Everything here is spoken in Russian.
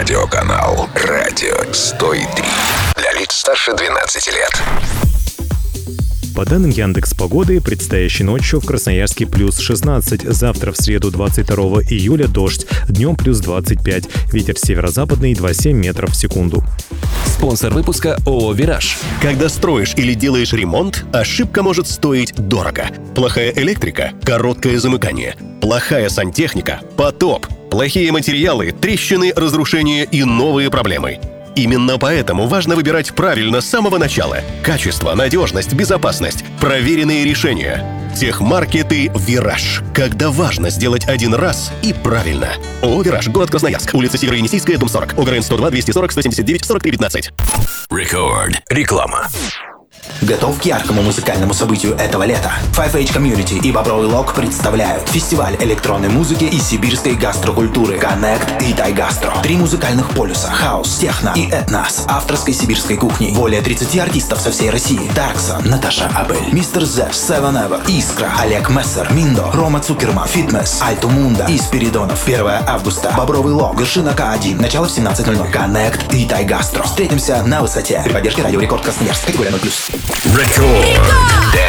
Радиоканал Радио 103. Для лиц старше 12 лет. По данным Яндекс.Погоды, предстоящей ночью в Красноярске плюс 16, завтра в среду 22 июля дождь, днем плюс 25, ветер северо-западный 2,7 метров в секунду. Спонсор выпуска ООО «Вираж». Когда строишь или делаешь ремонт, ошибка может стоить дорого. Плохая электрика – короткое замыкание. Плохая сантехника – потоп. Плохие материалы – трещины, разрушения и новые проблемы. Именно поэтому важно выбирать правильно с самого начала. Качество, надежность, безопасность, проверенные решения. Техмаркеты «Вираж». Когда важно сделать один раз и правильно. ООО «Вираж», город Красноярск, улица Северо-Енисейская, дом 40, ОГРН 102 240 179 43 15. Рекорд. Реклама. Готов к яркому музыкальному событию этого лета? 5H Community и Бобровый Лог представляют фестиваль электронной музыки и сибирской гастрокультуры Connect Итай Гастро. 3 музыкальных полюса: хаус, техно и этнос, авторской сибирской кухни. Более 30 артистов со всей России: Дарксон, Наташа Абель, Мистер Зев, Seven Ever, Искра, Олег Мессер, Миндо, Рома Цукерман, Фитнес, Альту Мунда и Спиридонов. 1 августа. Бобровый Лог, вершина К1. Начало в 17:00. Connect Итай Гастро. Встретимся на высоте. При поддержке Радио Рекорд Красноярск. Категория 0+. Рекорд.